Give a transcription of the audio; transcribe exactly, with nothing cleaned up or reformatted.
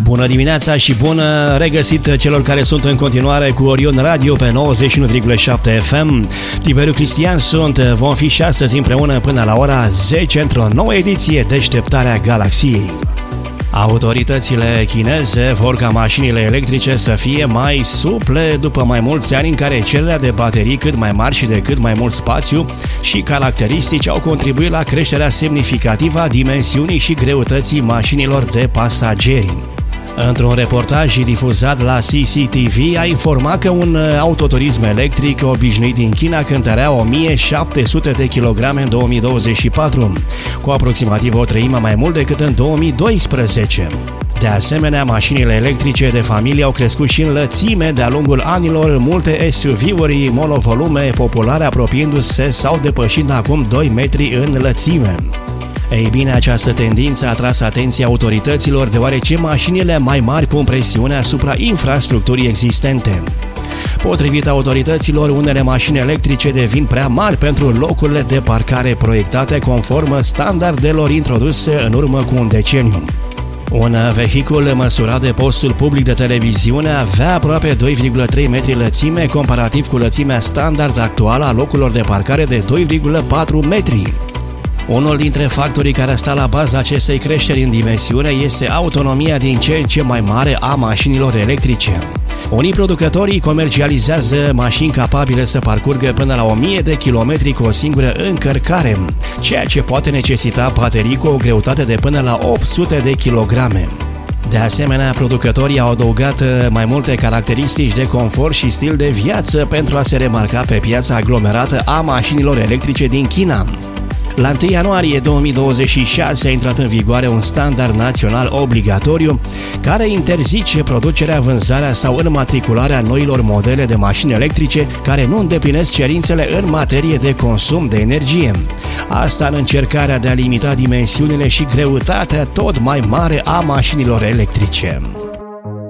Bună dimineața și bună regăsit celor care sunt în continuare cu Orion Radio pe nouăzeci și unu virgulă șapte F M. Tiberiu Cristian sunt, vom fi și astăzi împreună până la ora zece într-o nouă ediție Deșteptarea Galaxiei. Autoritățile chineze vor ca mașinile electrice să fie mai suple după mai mulți ani în care cererea de baterii cât mai mari și de cât mai mult spațiu și caracteristici au contribuit la creșterea semnificativă a dimensiunii și greutății mașinilor de pasageri. Într-un reportaj difuzat la C C T V a informat că un autoturism electric obișnuit din China cântărea o mie șapte sute de kilograme în două mii douăzeci și patru, cu aproximativ o treime mai mult decât în două mii doisprezece. De asemenea, mașinile electrice de familie au crescut și în lățime de-a lungul anilor, multe S U V-uri monovolume populare apropiindu-se sau depășind acum doi metri în lățime. Ei bine, această tendință a atras atenția autorităților deoarece mașinile mai mari pun presiune asupra infrastructurii existente. Potrivit autorităților, unele mașini electrice devin prea mari pentru locurile de parcare proiectate conform standardelor introduse în urmă cu un deceniu. Un vehicul măsurat de postul public de televiziune avea aproape doi virgulă trei metri lățime, comparativ cu lățimea standard actuală a locurilor de parcare de doi virgulă patru metri. Unul dintre factorii care stă la baza acestei creșteri în dimensiune este autonomia din ce în ce mai mare a mașinilor electrice. Unii producătorii comercializează mașini capabile să parcurgă până la o mie de kilometri cu o singură încărcare, ceea ce poate necesita baterii cu o greutate de până la opt sute de kilograme. De asemenea, producătorii au adăugat mai multe caracteristici de confort și stil de viață pentru a se remarca pe piața aglomerată a mașinilor electrice din China. La întâi ianuarie două mii douăzeci și șase a intrat în vigoare un standard național obligatoriu care interzice producerea, vânzarea sau înmatricularea noilor modele de mașini electrice care nu îndeplinesc cerințele în materie de consum de energie. Asta în încercarea de a limita dimensiunile și greutatea tot mai mare a mașinilor electrice.